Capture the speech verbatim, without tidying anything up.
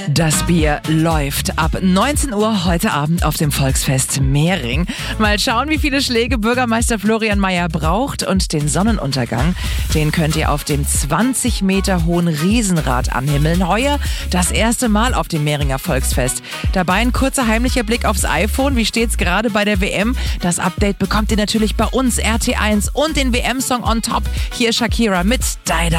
Das Bier läuft ab neunzehn Uhr heute Abend auf dem Volksfest Mehring. Mal schauen, wie viele Schläge Bürgermeister Florian Mayer braucht. Und den Sonnenuntergang, den könnt ihr auf dem zwanzig Meter hohen Riesenrad anhimmeln. Heuer das erste Mal auf dem Mehringer Volksfest. Dabei ein kurzer heimlicher Blick aufs iPhone. Wie steht's gerade bei der W M? Das Update bekommt ihr natürlich bei uns, R T eins, und den W M-Song on top. Hier Shakira mit Daida.